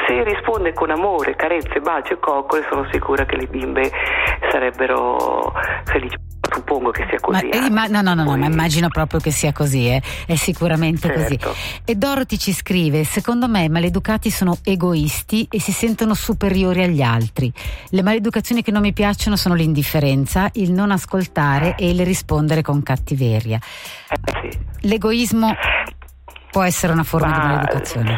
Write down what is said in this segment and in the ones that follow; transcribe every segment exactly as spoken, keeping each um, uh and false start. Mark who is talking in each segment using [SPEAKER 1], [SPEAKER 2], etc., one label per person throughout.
[SPEAKER 1] se risponde con amore, carezze, baci e coccole, sono sicura che le bimbe sarebbero felici. Suppongo che sia così.
[SPEAKER 2] Ma,
[SPEAKER 1] eh.
[SPEAKER 2] ma, no, no, no,
[SPEAKER 1] Poi...
[SPEAKER 2] no, ma immagino proprio che sia così, eh. È sicuramente
[SPEAKER 1] certo.
[SPEAKER 2] così. E Dorothy ci scrive: secondo me i maleducati sono egoisti e si sentono superiori agli altri. Le maleducazioni che non mi piacciono sono l'indifferenza, il non ascoltare e il rispondere con cattiveria.
[SPEAKER 1] Eh, sì.
[SPEAKER 2] L'egoismo può essere una forma
[SPEAKER 1] ma...
[SPEAKER 2] di maleducazione.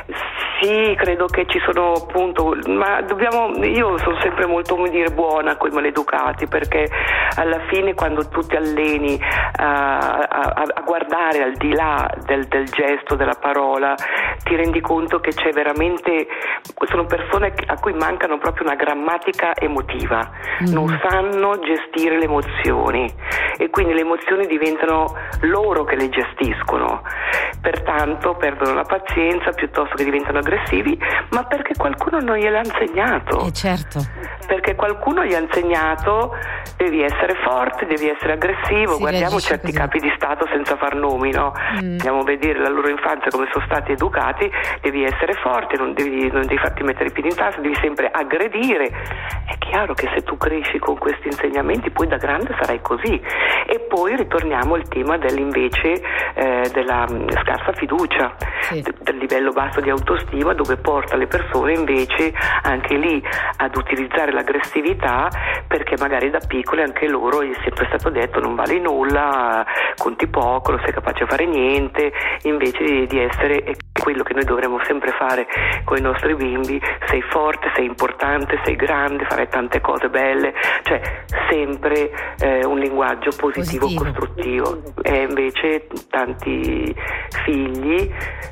[SPEAKER 1] Sì, credo che ci sono appunto, ma dobbiamo, io sono sempre molto, come dire, buona con i maleducati, perché alla fine quando tu ti alleni a, a, a guardare al di là del, del gesto, della parola, ti rendi conto che c'è veramente, sono persone a cui mancano proprio una grammatica emotiva, mm. non sanno gestire le emozioni e quindi le emozioni diventano loro che le gestiscono, pertanto perdono la pazienza piuttosto che diventano aggressivi, ma perché qualcuno non gliel'ha insegnato.
[SPEAKER 2] Eh certo.
[SPEAKER 1] Perché qualcuno gli ha insegnato devi essere forte, devi essere aggressivo,
[SPEAKER 2] si
[SPEAKER 1] guardiamo certi
[SPEAKER 2] così.
[SPEAKER 1] Capi di Stato senza far nomi, no? Mm. Andiamo a vedere la loro infanzia, come sono stati educati, devi essere forte, non devi, non devi farti mettere i piedi in testa, devi sempre aggredire. È chiaro che se tu cresci con questi insegnamenti poi da grande sarai così. E poi ritorniamo al tema dell'invece eh, della mh, scarsa fiducia,
[SPEAKER 2] sì.
[SPEAKER 1] d- del livello basso di autostima, dove porta le persone invece anche lì ad utilizzare l'aggressività, perché magari da piccole anche loro gli è sempre stato detto non vale nulla, conti poco, non sei capace a fare niente, invece di, di essere quello che noi dovremmo sempre fare con i nostri bimbi: sei forte, sei importante, sei grande, farai tante cose belle, cioè sempre eh, un linguaggio positivo, positivo. costruttivo. E invece tanti figli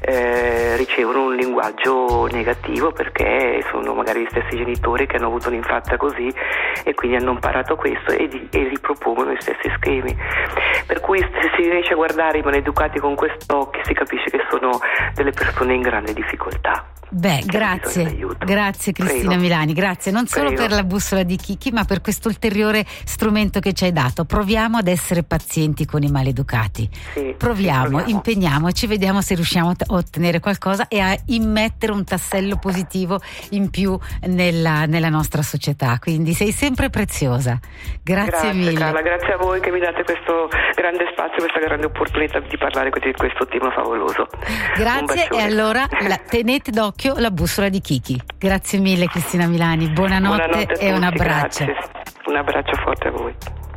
[SPEAKER 1] eh, ricevono un linguaggio negativo perché sono magari gli stessi genitori che hanno avuto un'infanzia così e quindi hanno imparato questo e, di, e ripropongono gli stessi schemi. Per cui se si riesce a guardare i maleducati con quest'occhio si capisce che sono delle persone in grande difficoltà.
[SPEAKER 2] Beh, grazie, grazie Cristina
[SPEAKER 1] Prego.
[SPEAKER 2] Milani, grazie non solo
[SPEAKER 1] Prego.
[SPEAKER 2] per la bussola di Kiki, ma per questo ulteriore strumento che ci hai dato. Proviamo ad essere pazienti con i maleducati.
[SPEAKER 1] Sì,
[SPEAKER 2] proviamo,
[SPEAKER 1] sì, proviamo,
[SPEAKER 2] impegniamoci, vediamo se riusciamo a ottenere qualcosa e a immettere un tassello positivo in più nella, nella nostra società. Quindi sei sempre preziosa. Grazie,
[SPEAKER 1] grazie
[SPEAKER 2] mille.
[SPEAKER 1] Carla, grazie a voi che mi date questo grande spazio, questa grande opportunità di parlare di questo tema favoloso.
[SPEAKER 2] Grazie, e allora la, tenete d'occhio la bussola di Kiki. Grazie mille Cristina Milani, buonanotte,
[SPEAKER 1] buonanotte a tutti,
[SPEAKER 2] e un abbraccio.
[SPEAKER 1] Grazie. Un abbraccio forte a voi.